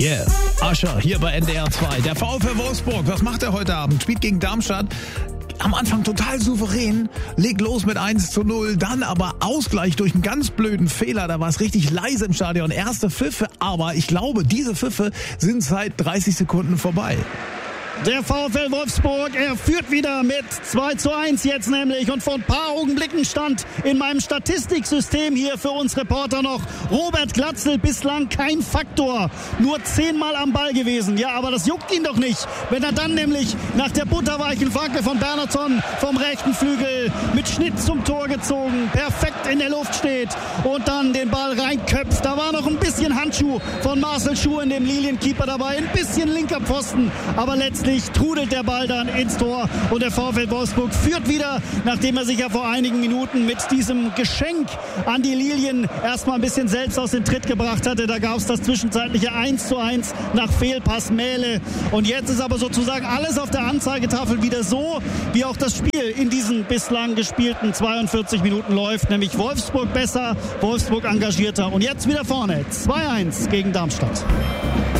Yeah, Ascher hier bei NDR 2. Der VfL Wolfsburg, was macht er heute Abend? Spielt gegen Darmstadt. Am Anfang total souverän, legt los mit 1:0, dann aber Ausgleich durch einen ganz blöden Fehler. Da war es richtig leise im Stadion. Erste Pfiffe, aber ich glaube, diese Pfiffe sind seit 30 Sekunden vorbei. Der VfL Wolfsburg, er führt wieder mit 2:1 jetzt nämlich. Und vor ein paar Augenblicken stand in meinem Statistiksystem hier für uns Reporter noch Robert Glatzel, bislang kein Faktor. Nur 10-mal am Ball gewesen. Ja, aber das juckt ihn doch nicht, wenn er dann nämlich nach der butterweichen Flanke von Bernhardsson vom rechten Flügel mit Schnitt zum Tor gezogen, perfekt in der Luft steht und dann den Ball reinköpft. Da war noch ein bisschen Handschuh von Marcel Schuhen, dem Lilienkeeper, dabei. Ein bisschen linker Pfosten, aber letztlich trudelt der Ball dann ins Tor und der VfL Wolfsburg führt wieder, nachdem er sich ja vor einigen Minuten mit diesem Geschenk an die Lilien erstmal ein bisschen selbst aus dem Tritt gebracht hatte. Da gab es das zwischenzeitliche 1:1 nach Fehlpass Mähle. Und jetzt ist aber sozusagen alles auf der Anzeigetafel wieder so, wie auch das Spiel in diesen bislang gespielten 42 Minuten läuft, nämlich Wolfsburg besser, Wolfsburg engagierter und jetzt wieder vorne. 2:1 gegen Darmstadt.